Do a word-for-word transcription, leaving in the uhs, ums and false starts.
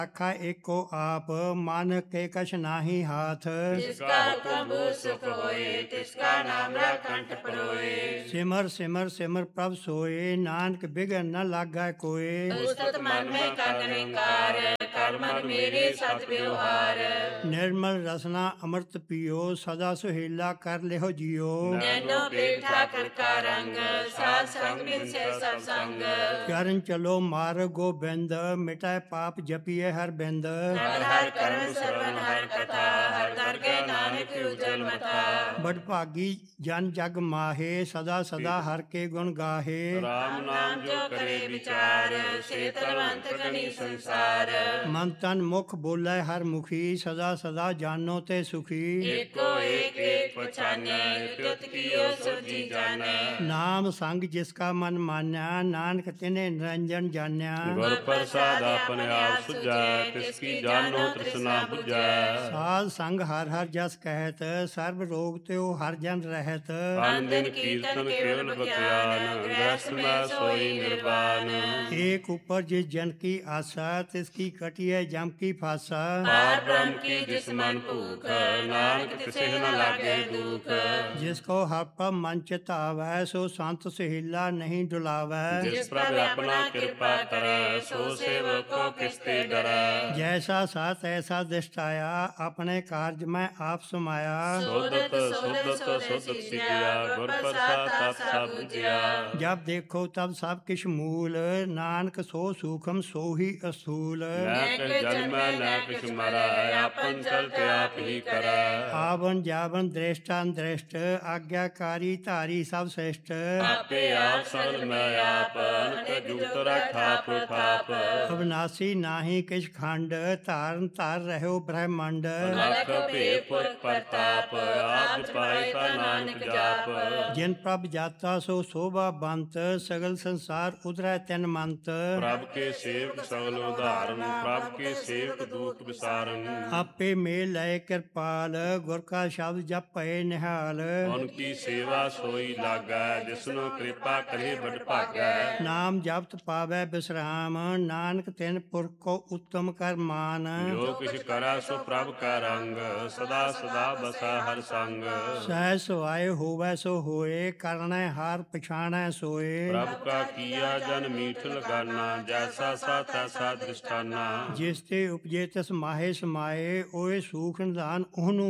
ਆਖਾ ਏਕੋ ਆਪ ਮਨ ਕੇ ਕਛ ਨਾਹੀ ਹਾਥ। जिसका हुक्म बूझ सुख होए, तिसका नाम रख कंठ परोए। ਸਿਮਰ ਸਿਮਰ ਸਿਮਰ ਪ੍ਰਭ ਸੋਏ, ਨਾਨਕ ਬਿਗਨ ਨ ਲਾਗੈ ਕੋਏ। उस्तत मन में कर निकार, कर मन मेरे सत व्यवहार। ਨਿਰਮਲ ਰਸਨਾ ਅੰਮ੍ਰਿਤ ਪੀਓ, ਸਦਾ ਸੁਹੇਲਾ ਕਰ ਲਿਓ ਜੀਓ। नैनो प्रेम ठाकर का रंग, साध संग बिन से सब संग। ਚਰਨ ਚਲੋ ਮਾਰਗ ਗੋਬਿੰਦ, ਮਿਟਾਏ ਪਾਪ ਜਪੀਏ ਹਰ ਬਿੰਦ। हर हर करण श्रवण हर कथा, हर दरगे नानक उजल मथा। ਬੜ ਭਾਗੀ ਜਨ ਜਗ ਮਾਹੇ, ਸਦਾ ਸਦਾ ਹਰ ਕੇ ਗੁਣ ਗਾਹੇ। राम नाम जो करे विचार, से तलवंत गनी संसार। ਮਨ ਤਨ ਮੁਖ ਬੋਲੇ ਹਰ ਮੁਖੀ, ਸਦਾ ਸਦਾ ਜਾਨੋ ਤੇ ਸੁਖੀ। एको एक एक पछाने, तुत कियो सोजी जाने। ਨਾਮ ਸੰਗ ਜਿਸ ਕਾ ਮਨ ਮਾਨਿਆ, ਨਾਨਕ ਤਿਨੇ ਨਿਰੰਜਨ ਜਾਣਿਆ। गुर प्रसाद अपने आप सुझा, तिसकी जानो तृष्णा बुझा। ਸਾਧ ਸੰਗ ਹਰ ਹਰ ਜਸ ਕਹਿਤ, ਸਰਬ ਰੋਗ ਤਿਉ ਹਰ ਜਨ ਰਹਿਤ। अन दिन कीर्तन केवल बख्यान, गृहस्थ में सोई निर्वाण। ਏਕ ਉਪਰ ਜਿਸ ਜਨ ਕੀ ਆਸਾ, ਤਿਸ ਕੀ ਕਟਿਐ ਜਮ ਕੀ ਫਾਸਾ। पार ब्रह्म की जिस मन भूख, नानक तिसे न लागे दुख। ਜਿਸ ਕੋ ਹਰ ਪਲ ਮਨ ਚਿਤਾਵੈ, ਸੋ ਸੰਤ ਸੁਹੇਲਾ ਨਹੀਂ ਡੁਲਾਵੈ। जिस प्रभु अपना कृपा करे, सो सेवक को किसते डरै। ਜੈਸਾ ਸਾ ਤੈਸਾ ਦਿਸ਼ਟਾਇਆ, ਆਪਣੇ ਕਾਰਜ ਮੈਂ ਆਪ ਸਮਾਇਆ। सोदत सोदत सोदत सिखिया, गुर प्रसाद तत सब बुझिया। ਜਬ ਦੇਖੋ ਤਬ ਸਭ ਕਿਛ ਮੂਲ, ਨਾਨਕ ਸੋ ਸੂਖਮ ਸੋ ਹੀ ਅਸੂਲ। न किछ जन्मै न किछ मरै, आपन चलते आप ही करै। ਆਵਨ ਜਾਵਨ ਦ੍ਰਿਸ਼ਟਾਂ ਦ੍ਰਿਸ਼ਟ, ਆਗਿਆਕਾਰੀ ਧਾਰੀ ਸਭ ਸ੍ਰਿਸ਼ਟ। आपे आप सगल मैं आप, अनत जुगत रख थाप थाप। ਅਵਨਾਸੀ ਨਾਹੀ ਕਿਛ ਖੰਡ, ਧਾਰਨ ਧਰ ਰਹਿਓ ਬ੍ਰਹਮੰਡ। लख भेद पुरख प्रताप, आप पाई का नानक जाप। ਜਿਨ ਪ੍ਰਭ ਜਾਤਾ ਸੋ ਸੋਭਾ ਬੰਤ, ਸਗਲ ਸੰਸਾਰ ਉਧਰੈ ਤਿਨ ਮੰਤ। प्रभ के सेवक सगल उदाहरण, प्रभ के सेवक दुख विसारण। ਆਪੇ ਮੇਲ ਲਏ ਕਿਰਪਾਲ, ਗੁਰ ਕਾ ਸ਼ਬਦ ਜਪ ਭਏ ਨਿਹਾਲ। उनकी सेवा सोई लागै, जिसनो कृपा करे बड़ भागै। ਨਾਮ ਜਪਤ ਪਾਵੈ ਬਿਸਰਾਮ, ਨਾਨਕ ਤਿਨ ਪੁਰਖ ਕੋ ਉਤਮ ਕਰ ਮਾਨ। जो किछ करै सो प्रभ का रंग, सदा सदा बसा हर संग। ਸਹਿ ਸੁਆਏ ਹੋਵੈ ਸੋ ਹੋਏ, ਕਰਣੈ ਹਾਰ ਪਛਾਣੈ ਸੋਏ। प्रभ का किया जन मीठ लगाना, जैसा सा तैसा दृष्टाना। ਜਿਸ ਤੇ ਉਪਜੇ ਤਿਸ ਮਾਹੇ ਸਮਾਏ, ਓਏ ਸੂਖ ਨਿਧਾਨ ਉਹਨੂੰ